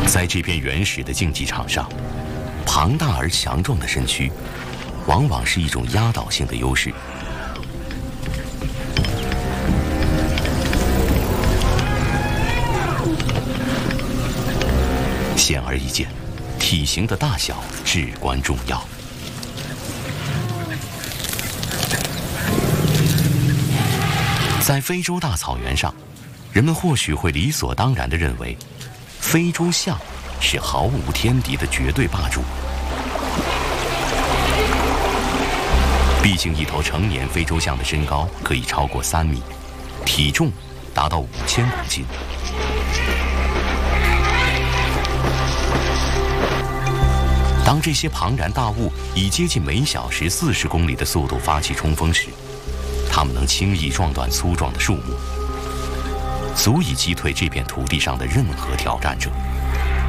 在这片原始的竞技场上，庞大而强壮的身躯，往往是一种压倒性的优势。显而易见，体型的大小至关重要。在非洲大草原上，人们或许会理所当然地认为，非洲象是毫无天敌的绝对霸主。毕竟，一头成年非洲象的身高可以超过3米，体重达到5000公斤。当这些庞然大物以接近每小时40公里的速度发起冲锋时，它们能轻易撞断粗壮的树木，足以击退这片土地上的任何挑战者。